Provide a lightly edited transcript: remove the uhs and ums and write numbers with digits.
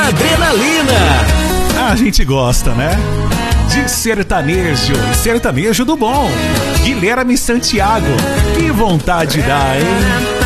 Adrenalina. A gente gosta, né? De sertanejo, sertanejo do bom. Guilherme Santiago, que vontade dá, hein?